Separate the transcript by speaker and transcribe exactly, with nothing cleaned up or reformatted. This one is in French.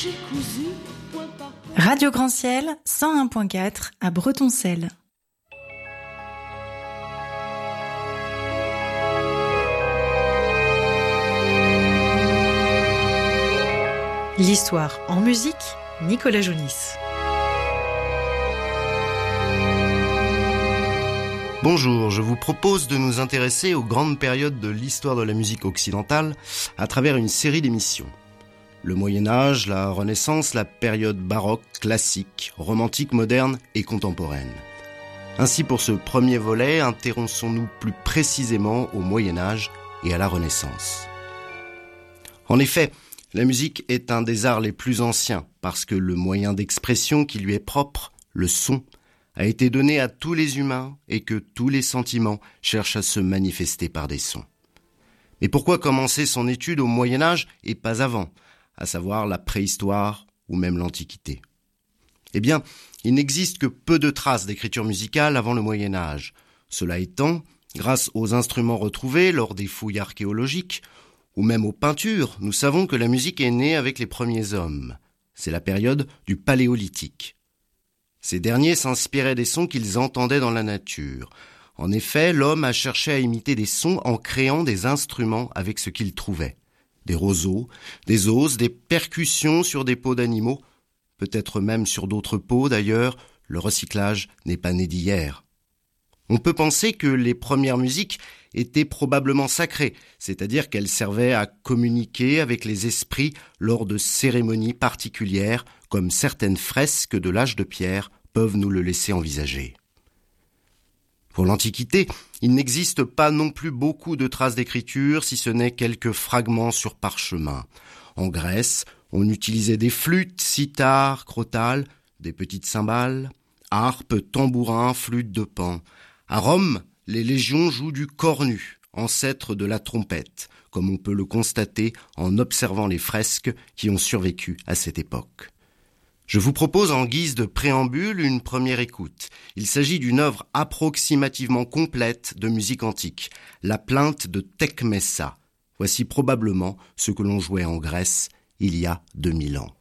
Speaker 1: Radio Grand Ciel, cent un virgule quatre à Bretonцel. L'histoire en musique, Nicolas Jounis.
Speaker 2: Bonjour, je vous propose de nous intéresser aux grandes périodes de l'histoire de la musique occidentale à travers une série d'émissions. Le Moyen-Âge, la Renaissance, la période baroque, classique, romantique, moderne et contemporaine. Ainsi, pour ce premier volet, intéressons-nous plus précisément au Moyen-Âge et à la Renaissance. En effet, la musique est un des arts les plus anciens parce que le moyen d'expression qui lui est propre, le son, a été donné à tous les humains et que tous les sentiments cherchent à se manifester par des sons. Mais pourquoi commencer son étude au Moyen-Âge et pas avant, à savoir la préhistoire ou même l'Antiquité? Eh bien, il n'existe que peu de traces d'écriture musicale avant le Moyen-Âge. Cela étant, grâce aux instruments retrouvés lors des fouilles archéologiques, ou même aux peintures, nous savons que la musique est née avec les premiers hommes. C'est la période du Paléolithique. Ces derniers s'inspiraient des sons qu'ils entendaient dans la nature. En effet, l'homme a cherché à imiter des sons en créant des instruments avec ce qu'il trouvait. Des roseaux, des os, des percussions sur des peaux d'animaux, peut-être même sur d'autres peaux d'ailleurs, le recyclage n'est pas né d'hier. On peut penser que les premières musiques étaient probablement sacrées, c'est-à-dire qu'elles servaient à communiquer avec les esprits lors de cérémonies particulières, comme certaines fresques de l'âge de pierre peuvent nous le laisser envisager. Pour l'Antiquité, il n'existe pas non plus beaucoup de traces d'écriture, si ce n'est quelques fragments sur parchemin. En Grèce, on utilisait des flûtes, cithars, crotales, des petites cymbales, harpes, tambourins, flûtes de Pan. À Rome, les légions jouent du cornu, ancêtre de la trompette, comme on peut le constater en observant les fresques qui ont survécu à cette époque. Je vous propose en guise de préambule une première écoute. Il s'agit d'une œuvre approximativement complète de musique antique, la plainte de Tecmessa. Voici probablement ce que l'on jouait en Grèce il y a deux mille ans.